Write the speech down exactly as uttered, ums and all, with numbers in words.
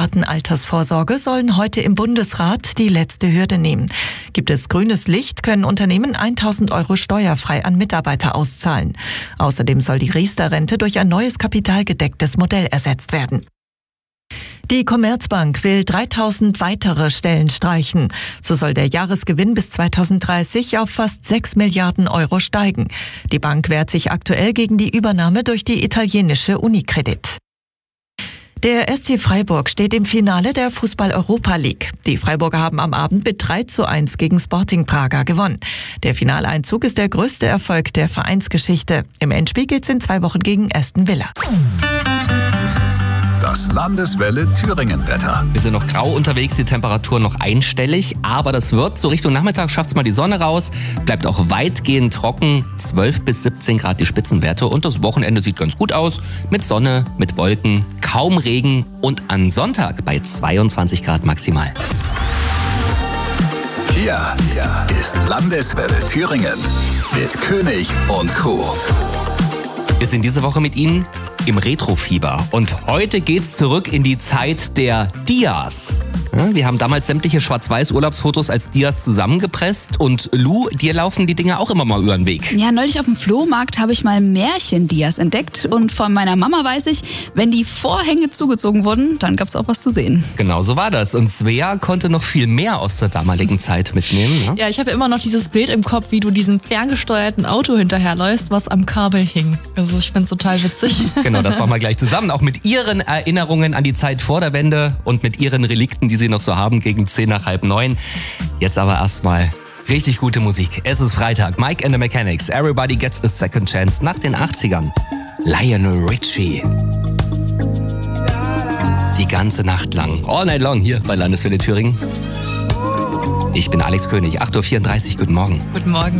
privaten Altersvorsorge sollen heute im Bundesrat die letzte Hürde nehmen. Gibt es grünes Licht, können Unternehmen tausend Euro steuerfrei an Mitarbeiter auszahlen. Außerdem soll die Riester-Rente durch ein neues kapitalgedecktes Modell ersetzt werden. Die Commerzbank will dreitausend weitere Stellen streichen. So soll der Jahresgewinn bis zweitausenddreißig auf fast sechs Milliarden Euro steigen. Die Bank wehrt sich aktuell gegen die Übernahme durch die italienische Unicredit. Der S C Freiburg steht im Finale der Fußball-Europa League. Die Freiburger haben am Abend mit drei zu eins gegen Sporting Braga gewonnen. Der Finaleinzug ist der größte Erfolg der Vereinsgeschichte. Im Endspiel geht's in zwei Wochen gegen Aston Villa. Das Landeswelle Thüringen-Wetter. Wir sind noch grau unterwegs, die Temperatur noch einstellig, aber das wird so Richtung Nachmittag, schafft's mal die Sonne raus, bleibt auch weitgehend trocken, zwölf bis siebzehn Grad die Spitzenwerte und das Wochenende sieht ganz gut aus, mit Sonne, mit Wolken, kaum Regen und am Sonntag bei zweiundzwanzig Grad maximal. Hier, hier ist Landeswelle Thüringen mit König und Co. Wir sind diese Woche mit Ihnen im Retrofieber und heute geht's zurück in die Zeit der Dias. Ja, wir haben damals sämtliche Schwarz-Weiß-Urlaubsfotos als Dias zusammengepresst und Lou, dir laufen die Dinge auch immer mal über den Weg. Ja, neulich auf dem Flohmarkt habe ich mal Märchen-Dias entdeckt und von meiner Mama weiß ich, wenn die Vorhänge zugezogen wurden, dann gab's auch was zu sehen. Genau so war das und Svea konnte noch viel mehr aus der damaligen Zeit mitnehmen. Ne? Ja, ich habe immer noch dieses Bild im Kopf, wie du diesem ferngesteuerten Auto hinterherläufst, was am Kabel hing. Also ich find's total witzig. Genau, das machen wir gleich zusammen, auch mit ihren Erinnerungen an die Zeit vor der Wende und mit ihren Relikten, die sie noch so haben, gegen zehn nach halb neun. Jetzt aber erstmal richtig gute Musik. Es ist Freitag. Mike and the Mechanics. Everybody gets a second chance nach den achtzigern. Lionel Richie. Die ganze Nacht lang. All night long hier bei Landeswelle Thüringen. Ich bin Alex König. acht Uhr vierunddreißig. Guten Morgen. Guten Morgen.